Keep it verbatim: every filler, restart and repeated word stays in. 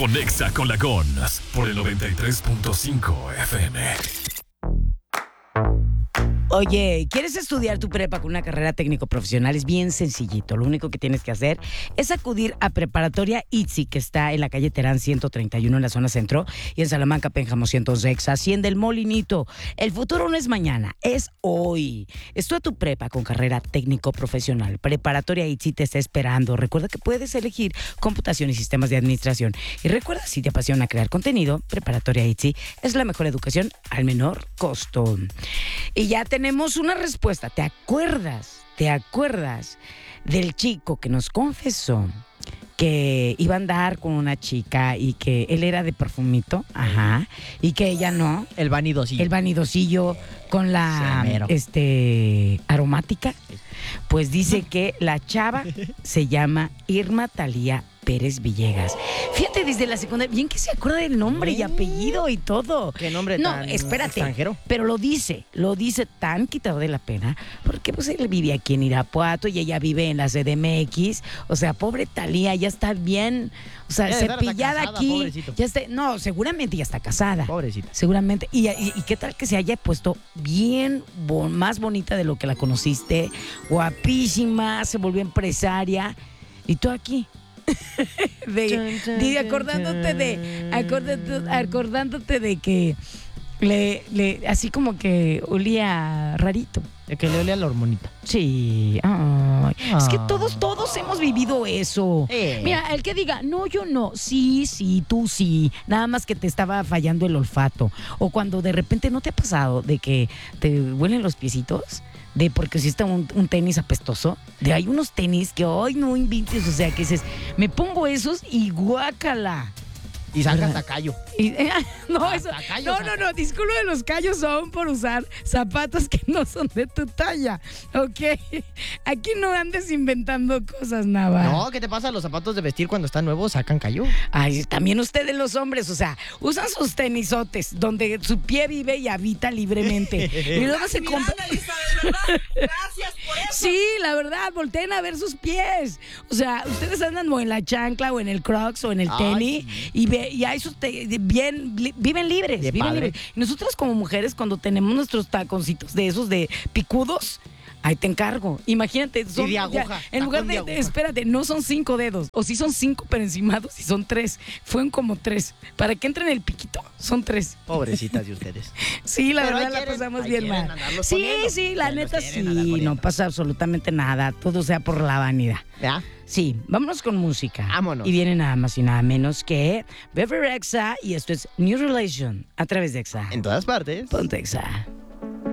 Conexa con la Gons por el noventa y tres punto cinco F M. Oye, ¿quieres estudiar tu prepa con una carrera técnico-profesional? Es bien sencillito. Lo único que tienes que hacer es acudir a Preparatoria I T S I, que está en la calle Terán ciento treinta y uno en la zona centro, y en Salamanca, Pénjamo ciento once, Hacienda El Molinito. El futuro no es mañana, es hoy. Estudia tu prepa con carrera técnico-profesional. Preparatoria I T S I te está esperando. Recuerda que puedes elegir computación y sistemas de administración. Y recuerda, si te apasiona crear contenido, Preparatoria I T S I es la mejor educación al menor costo. Y ya tenemos Tenemos una respuesta. ¿Te acuerdas? ¿Te acuerdas del chico que nos confesó que iba a andar con una chica y que él era de perfumito? Ajá. Y que ella no. El vanidosillo. El vanidosillo con la Semero. este aromática. Pues dice que la chava se llama Irma Talía Pérez Villegas. Fíjate, desde la secundaria, bien que se acuerda del nombre y apellido y todo. ¿Qué nombre no, tan espérate, extranjero? Pero lo dice, lo dice tan quitado de la pena, porque pues él vive aquí en Irapuato y ella vive en la C D M X. O sea, pobre Talía, ya está bien, o sea, Ya debe estar cepillada casada, aquí. pobrecito. Ya está, no, seguramente ya está casada. Pobrecita. Seguramente. Y, y, y qué tal que se haya puesto bien bo- más bonita de lo que la conociste, guapísima, se volvió empresaria y tú aquí. de, de acordándote de acordándote, acordándote de que le, le así como que olía rarito. De que le olía la hormonita. Sí, ay, es que todos, todos hemos vivido eso. Eh. Mira, el que diga, no, yo no, sí, sí, tú sí, nada más que te estaba fallando el olfato. O cuando de repente no te ha pasado de que te huelen los piecitos, de porque si está un, un tenis apestoso, de hay unos tenis que hoy no inventes, o sea, que dices, me pongo esos y guácala. Y saca ¿Verdad? tacayo. Y, eh, no, Ah, eso, callos, no, no, no, disculpe, los callos son por usar zapatos que no son de tu talla, ¿ok? Aquí no andes inventando cosas, Nava. No, ¿qué te pasa? Los zapatos de vestir cuando están nuevos sacan callo. Ay, también ustedes los hombres, o sea, usan sus tenisotes donde su pie vive y habita libremente. Y luego se compran. Gracias por eso. Sí, la verdad, volteen a ver sus pies. O sea, ustedes andan o en la chancla o en el Crocs o en el Ay, tenis sí. y, ve, y hay sus te- bien, li- viven libres, Qué viven padre. libres. Y nosotros como mujeres cuando tenemos nuestros taconcitos de esos de picudos, ahí te encargo. Imagínate, son, de ya, aguja, en lugar tacón de, de de- aguja. espérate, no son cinco dedos, o sí son cinco pero encimados y son tres. Fueron como tres. Para que entren el piquito, son tres. Pobrecitas de ustedes. Sí, la Pero verdad ahí la quieren- pasamos ahí bien quieren mal. andarlos Sí, poniendo. sí, la Ahí los neta quieren andar sí, poniendo. no pasa absolutamente nada, todo sea por la vanidad. ¿Ya? Sí, vámonos con música. Vámonos. Y viene nada más y nada menos que Beverly Exa y esto es New Relation a través de Exa. En todas partes. Ponte Exa.